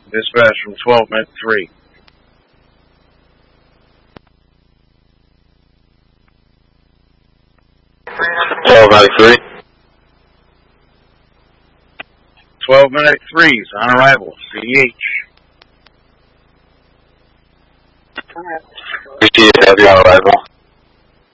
Dispatch from 12 Med 3. Medic 3. 12 Medic 3's on arrival. CH. CH, have you on arrival?